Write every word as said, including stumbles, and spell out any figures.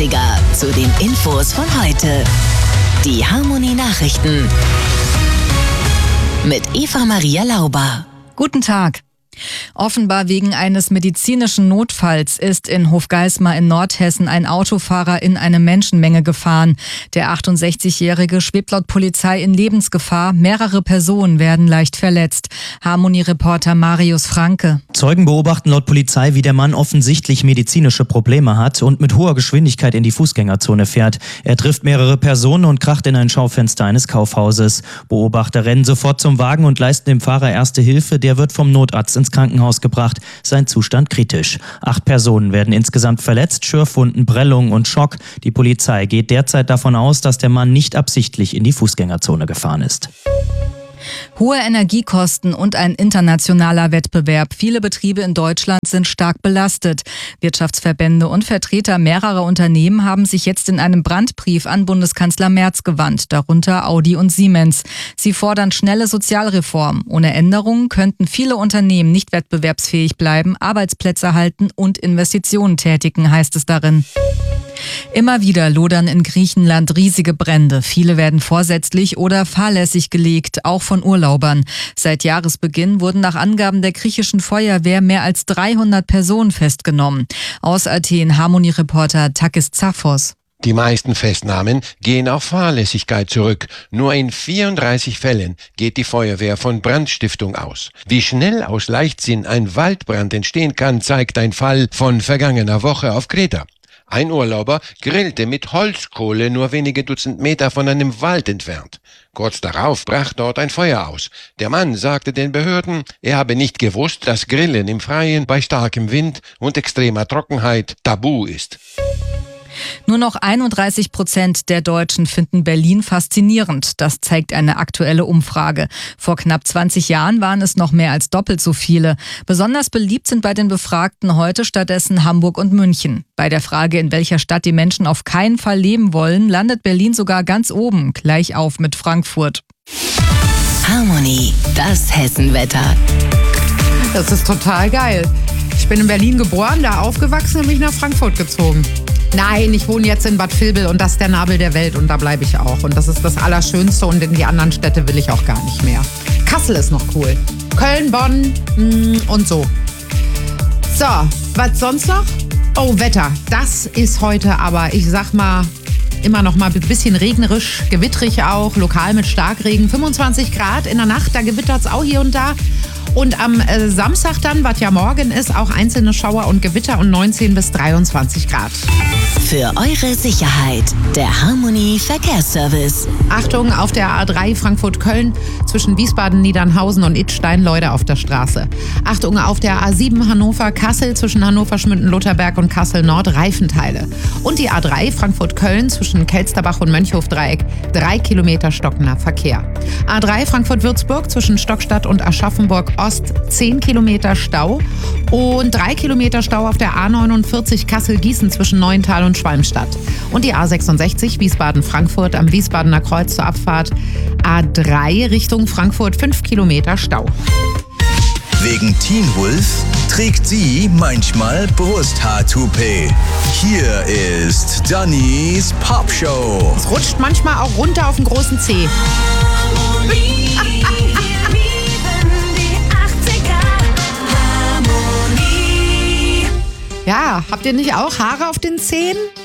dreißiger zu den Infos von heute. Die Harmonie Nachrichten mit Eva Maria Lauber. Guten Tag. Offenbar wegen eines medizinischen Notfalls ist in Hofgeismar in Nordhessen ein Autofahrer in eine Menschenmenge gefahren. Der achtundsechzigjährige schwebt laut Polizei in Lebensgefahr. Mehrere Personen werden leicht verletzt. Harmonie-Reporter Marius Franke. Zeugen beobachten laut Polizei, wie der Mann offensichtlich medizinische Probleme hat und mit hoher Geschwindigkeit in die Fußgängerzone fährt. Er trifft mehrere Personen und kracht in ein Schaufenster eines Kaufhauses. Beobachter rennen sofort zum Wagen und leisten dem Fahrer erste Hilfe. Der wird vom Notarzt ins Krankenhaus gebracht. Sein Zustand kritisch. Acht Personen werden insgesamt verletzt, Schürfwunden, Prellungen und Schock. Die Polizei geht derzeit davon aus, dass der Mann nicht absichtlich in die Fußgängerzone gefahren ist. Hohe Energiekosten und ein internationaler Wettbewerb. Viele Betriebe in Deutschland sind stark belastet. Wirtschaftsverbände und Vertreter mehrerer Unternehmen haben sich jetzt in einem Brandbrief an Bundeskanzler Merz gewandt, darunter Audi und Siemens. Sie fordern schnelle Sozialreformen. Ohne Änderungen könnten viele Unternehmen nicht wettbewerbsfähig bleiben, Arbeitsplätze halten und Investitionen tätigen, heißt es darin. Immer wieder lodern in Griechenland riesige Brände. Viele werden vorsätzlich oder fahrlässig gelegt, auch von Urlaubern. Seit Jahresbeginn wurden nach Angaben der griechischen Feuerwehr mehr als dreihundert Personen festgenommen. Aus Athen Harmonie-Reporter Takis Zaphos. Die meisten Festnahmen gehen auf Fahrlässigkeit zurück. Nur in vierunddreißig Fällen geht die Feuerwehr von Brandstiftung aus. Wie schnell aus Leichtsinn ein Waldbrand entstehen kann, zeigt ein Fall von vergangener Woche auf Kreta. Ein Urlauber grillte mit Holzkohle nur wenige Dutzend Meter von einem Wald entfernt. Kurz darauf brach dort ein Feuer aus. Der Mann sagte den Behörden, er habe nicht gewusst, dass Grillen im Freien bei starkem Wind und extremer Trockenheit tabu ist. Nur noch einunddreißig Prozent der Deutschen finden Berlin faszinierend. Das zeigt eine aktuelle Umfrage. Vor knapp zwanzig Jahren waren es noch mehr als doppelt so viele. Besonders beliebt sind bei den Befragten heute stattdessen Hamburg und München. Bei der Frage, in welcher Stadt die Menschen auf keinen Fall leben wollen, landet Berlin sogar ganz oben, gleich auf mit Frankfurt. Harmonie, das Hessenwetter. Das ist total geil. Ich bin in Berlin geboren, da aufgewachsen und mich nach Frankfurt gezogen. Nein, ich wohne jetzt in Bad Vilbel und das ist der Nabel der Welt und da bleibe ich auch. Und das ist das Allerschönste und in die anderen Städte will ich auch gar nicht mehr. Kassel ist noch cool. Köln, Bonn mh, und so. So, was sonst noch? Oh, Wetter. Das ist heute aber, ich sag mal, immer noch mal ein bisschen regnerisch, gewittrig auch, lokal mit Starkregen. fünfundzwanzig Grad in der Nacht, da gewittert es auch hier und da. Und am äh, Samstag dann, was ja morgen ist, auch einzelne Schauer und Gewitter und neunzehn bis dreiundzwanzig Grad. Für eure Sicherheit, der Harmonie Verkehrsservice. Achtung, auf der A drei Frankfurt-Köln zwischen Wiesbaden, Niedernhausen und Idstein Leute auf der Straße. Achtung, auf der A sieben Hannover-Kassel zwischen Hannover-Schmünden-Lutherberg und Kassel-Nord Reifenteile. Und die A drei Frankfurt-Köln zwischen Kelsterbach und Mönchhof-Dreieck, drei Kilometer stockender Verkehr. A drei Frankfurt-Würzburg zwischen Stockstadt und Aschaffenburg Ost, zehn Kilometer Stau und drei Kilometer Stau auf der A neunundvierzig Kassel-Gießen zwischen Neuental und Schwalmstadt. Und die A sechsundsechzig Wiesbaden-Frankfurt am Wiesbadener Kreuz zur Abfahrt A drei Richtung Frankfurt, fünf Kilometer Stau. Wegen Teen Wolf trägt sie manchmal Brusthaar-Toupet. Hier ist Dannys Popshow. Es rutscht manchmal auch runter auf den großen Zeh. Ja, habt ihr nicht auch Haare auf den Zehen?